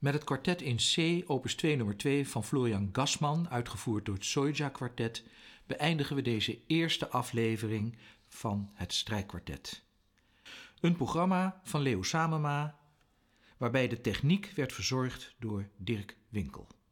Met het kwartet in C, opus 2 nummer 2 van Florian Gassman, uitgevoerd door het Soilja Kwartet, beëindigen we deze eerste aflevering van het strijkkwartet. Een programma van Leo Samema, waarbij de techniek werd verzorgd door Dirk Winkel.